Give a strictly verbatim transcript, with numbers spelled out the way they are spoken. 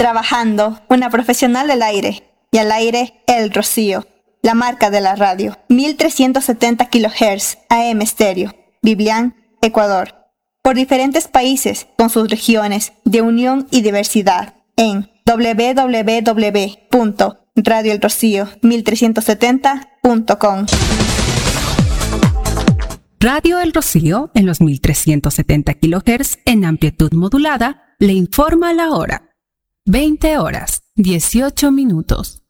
Trabajando, una profesional del aire. Y al aire, El Rocío, la marca de la radio. mil trescientos setenta kilohertz A M estéreo. Biblián, Ecuador. Por diferentes países, con sus regiones de unión y diversidad. En doble u doble u doble u punto radio el rocío mil trescientos setenta punto com. Radio El Rocío, en los mil trescientos setenta kilohertz en amplitud modulada, le informa la hora. veinte horas, dieciocho minutos.